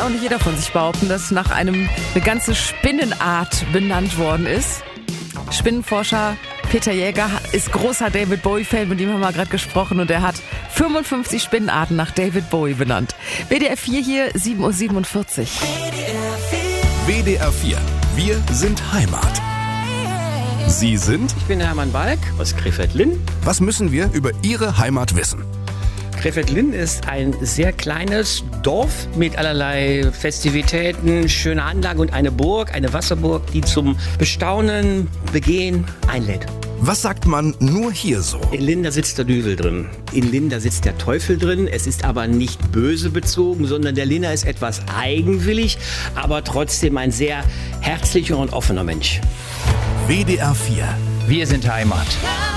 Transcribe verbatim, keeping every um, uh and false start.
auch nicht jeder von sich behaupten, dass nach einem eine ganze Spinnenart benannt worden ist. Spinnenforscher Peter Jäger ist großer David Bowie-Fan, mit dem haben wir gerade gesprochen und er hat fünfundfünfzig Spinnenarten nach David Bowie benannt. W D R vier hier, sieben Uhr siebenundvierzig. W D R vier, wir sind Heimat. Sie sind? Ich bin Hermann Balk aus Krefeld-Linn. Was müssen wir über Ihre Heimat wissen? Krefeld-Linn ist ein sehr kleines Dorf mit allerlei Festivitäten, schöner Anlage und eine Burg, eine Wasserburg, die zum Bestaunen, Begehen einlädt. Was sagt man nur hier so? In Linn, da sitzt der Düvel drin. In Linn, da sitzt der Teufel drin. Es ist aber nicht böse bezogen, sondern der Linner ist etwas eigenwillig, aber trotzdem ein sehr herzlicher und offener Mensch. W D R vier. Wir sind Heimat.